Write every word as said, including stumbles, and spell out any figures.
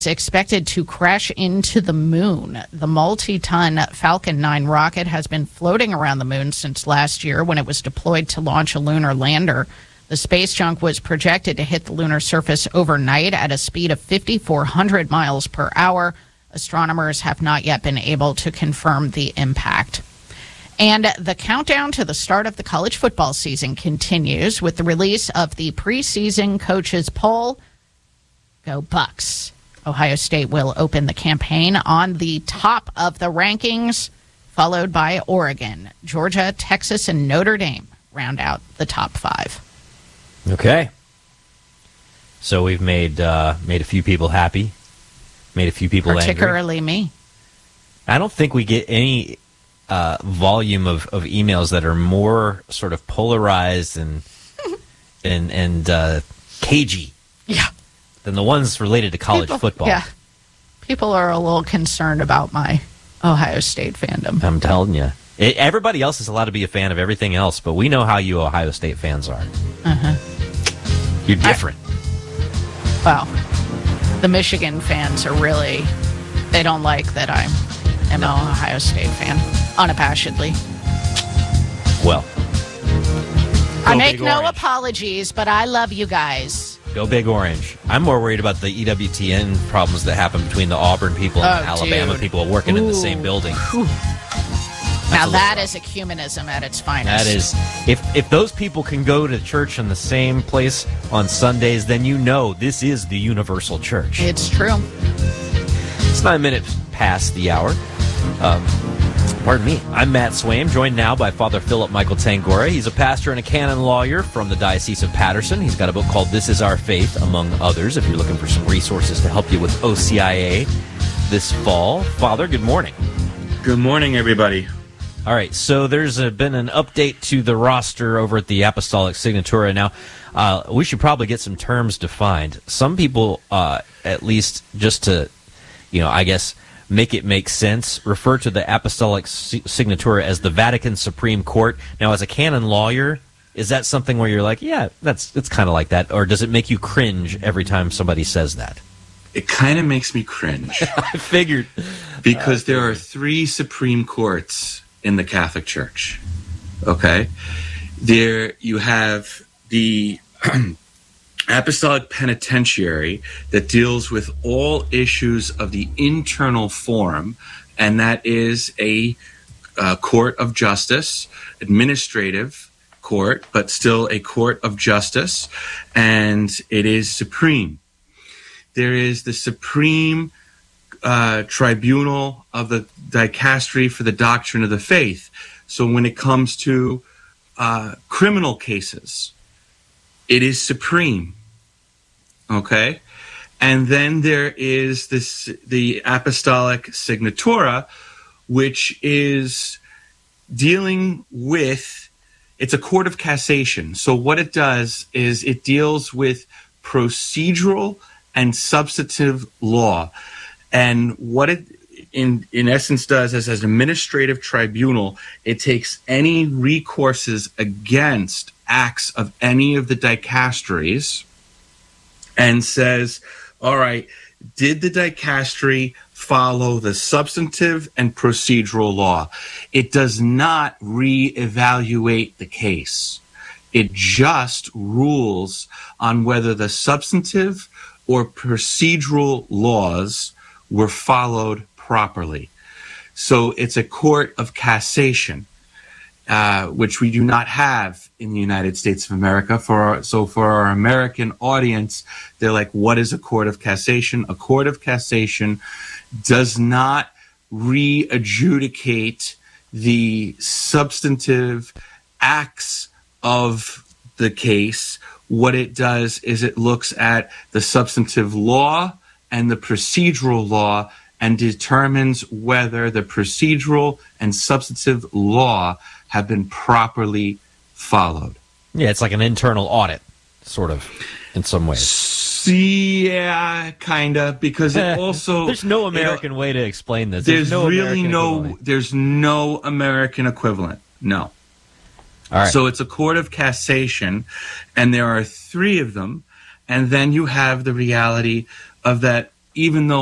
is expected to crash into the moon. The multi-ton Falcon nine rocket has been floating around the moon since last year when it was deployed to launch a lunar lander. The space junk was projected to hit the lunar surface overnight at a speed of five thousand four hundred miles per hour. Astronomers have not yet been able to confirm the impact. And the countdown to the start of the college football season continues with the release of the preseason coaches poll. Go Bucks. Ohio State will open the campaign on the top of the rankings, followed by Oregon. Georgia, Texas, and Notre Dame round out the top five. Okay. So we've made uh, made a few people happy, made a few people Particularly angry. me. I don't think we get any uh, volume of, of emails that are more sort of polarized and and and uh, cagey. Yeah. Than the ones related to college people, football. Yeah. People are a little concerned about my Ohio State fandom. I'm telling you. It, everybody else is allowed to be a fan of everything else, but we know how you Ohio State fans are. Uh-huh. You're different. I, well, the Michigan fans are really, they don't like that I'm an no. Ohio State fan, unabashedly. Well. I make no orange. apologies, but I love you guys. Go Big Orange. I'm more worried about the E W T N problems that happen between the Auburn people and oh, the Alabama dude. people working Ooh. in the same building. Now that is ecumenism at its finest. That is. If if those people can go to church in the same place on Sundays, then you know this is the universal church. It's true. It's nine minutes past the hour. Um, pardon me. I'm Matt Swaim, joined now by Father Philip Michael Tangora. He's a pastor and a canon lawyer from the Diocese of Patterson. He's got a book called This Is Our Faith, among others, if you're looking for some resources to help you with O C I A this fall. Father, good morning. Good morning, everybody. All right, so there's a, been an update to the roster over at the Apostolic Signatura. Now, uh, we should probably get some terms defined. Some people, uh, at least just to, you know, I guess, make it make sense, refer to the Apostolic Signatura as the Vatican Supreme Court. Now, as a canon lawyer, is that something where you're like, yeah, that's it's kind of like that, or does it make you cringe every time somebody says that? It kind of makes me cringe. I figured. Because I figured. there are three Supreme Courts in the Catholic Church. Okay? There you have the Apostolic Penitentiary that deals with all issues of the internal form, and that is a uh, court of justice, administrative court, but still a court of justice, and it is supreme. There is the Supreme uh, Tribunal of the Dicastery for the Doctrine of the Faith. So when it comes to uh, criminal cases, it is supreme. Okay? And then there is this the Apostolic Signatura, which is dealing with, it's a court of cassation. So what it does is it deals with procedural and substantive law. And what it in in essence does is, as an administrative tribunal, it takes any recourses against acts of any of the dicasteries and says, all right, did the dicastery follow the substantive and procedural law? It does not reevaluate the case. It just rules on whether the substantive or procedural laws were followed properly. So it's a court of cassation, uh, which we do not have in the United States of America. For our, so for our American audience, they're like, what is a court of cassation? A court of cassation does not re-adjudicate the substantive acts of the case. What it does is it looks at the substantive law and the procedural law and determines whether the procedural and substantive law have been properly followed. Yeah, it's like an internal audit, sort of, in some ways. Yeah, kind of, because it also... There's no American it, way to explain this. There's, there's no really American no... equivalent. There's no American equivalent. No. All right. So it's a court of cassation, and there are three of them, and then you have the reality of that even though